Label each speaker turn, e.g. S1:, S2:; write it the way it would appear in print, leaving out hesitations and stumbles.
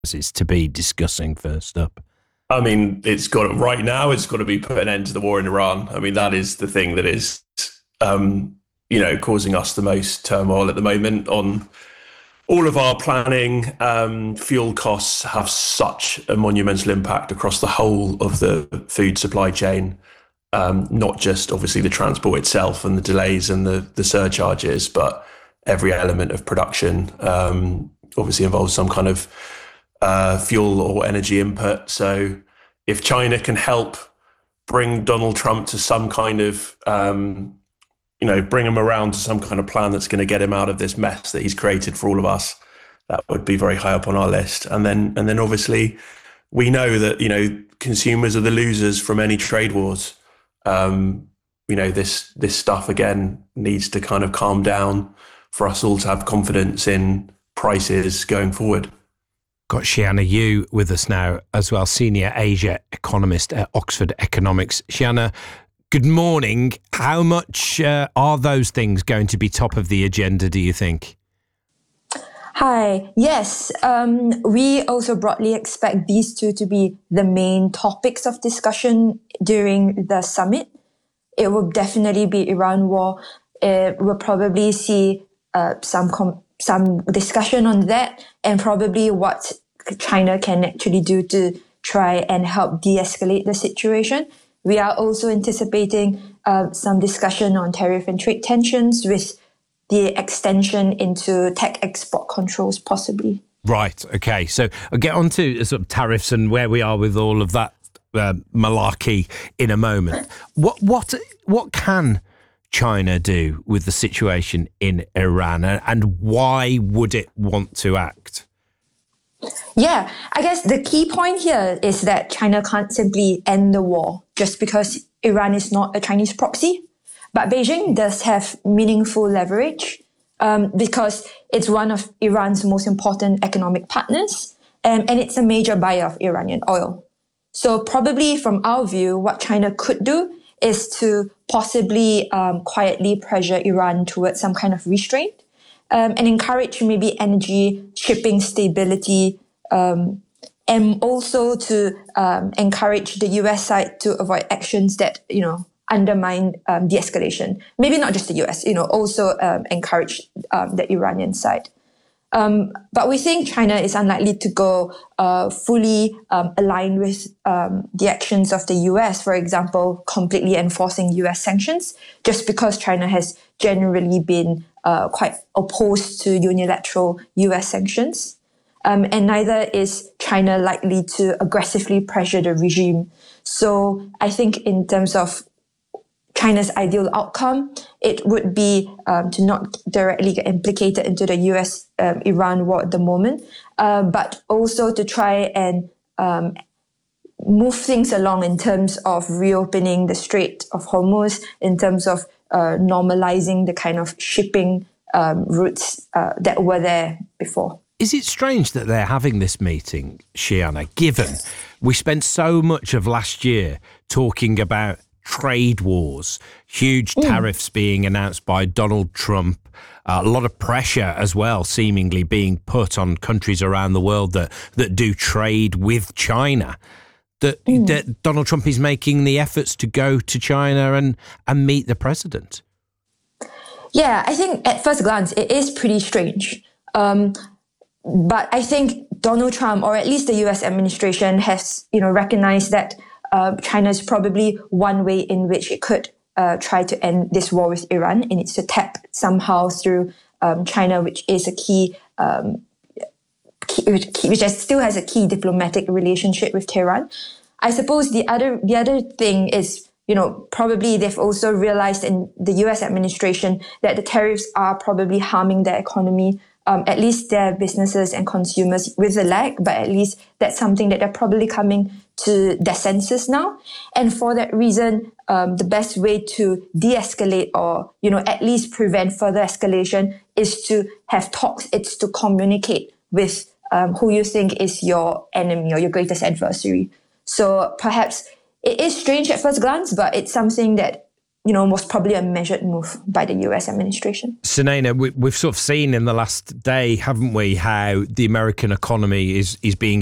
S1: is to be discussing first up?
S2: I mean, it's got to be put an end to the war in Iran. I mean, that is the thing that is, causing us the most turmoil at the moment on all of our planning. Fuel costs have such a monumental impact across the whole of the food supply chain, not just obviously the transport itself and the delays and the surcharges, but every element of production obviously involves some kind of fuel or energy input. So if China can help bring Donald Trump to some kind of, bring him around to some kind of plan that's going to get him out of this mess that he's created for all of us, that would be very high up on our list. And then obviously we know that, consumers are the losers from any trade wars. This stuff again needs to kind of calm down for us all to have confidence in prices going forward.
S1: Got Shiana Yu with us now as well, Senior Asia Economist at Oxford Economics. Shiana, good morning. How much are those things going to be top of the agenda, do you think?
S3: Hi. Yes, we also broadly expect these two to be the main topics of discussion during the summit. It will definitely be Iran war. We'll probably see some discussion on that, and probably what China can actually do to try and help de-escalate the situation. We are also anticipating some discussion on tariff and trade tensions, with the extension into tech export controls possibly.
S1: Right. Okay. So I'll get on to sort of tariffs and where we are with all of that malarkey in a moment. What can China do with the situation in Iran, and why would it want to act?
S3: Yeah, I guess the key point here is that China can't simply end the war just because Iran is not a Chinese proxy. But Beijing does have meaningful leverage because it's one of Iran's most important economic partners, and it's a major buyer of Iranian oil. So probably from our view, what China could do is to possibly quietly pressure Iran towards some kind of restraint and encourage maybe energy shipping stability, and also to encourage the US side to avoid actions that, undermine de-escalation. Maybe not just the US, also encourage the Iranian side. But we think China is unlikely to go fully aligned with the actions of the US, for example, completely enforcing US sanctions, just because China has generally been quite opposed to unilateral US sanctions. And neither is China likely to aggressively pressure the regime. So I think in terms of China's ideal outcome, it would be to not directly get implicated into the US-Iran war at the moment, but also to try and move things along in terms of reopening the Strait of Hormuz, in terms of normalizing the kind of shipping routes that were there before.
S1: Is it strange that they're having this meeting, Shiana, given we spent so much of last year talking about trade wars, huge tariffs being announced by Donald Trump, a lot of pressure as well seemingly being put on countries around the world that do trade with China, that Donald Trump is making the efforts to go to China and meet the president?
S3: Yeah, I think at first glance, it is pretty strange. But I think Donald Trump, or at least the US administration, has, recognized that China is probably one way in which it could try to end this war with Iran. It needs to tap somehow through China, which is a which still has a key diplomatic relationship with Tehran. I suppose the other thing is, probably they've also realized in the US administration that the tariffs are probably harming their economy, at least their businesses and consumers with a lag, but at least that's something that they're probably coming to their senses now. And for that reason, the best way to de-escalate or, at least prevent further escalation is to have talks. It's to communicate with who you think is your enemy or your greatest adversary. So perhaps it is strange at first glance, but it's something that was probably a measured move by the US administration.
S1: Sunaina, we've sort of seen in the last day, haven't we, how the American economy is being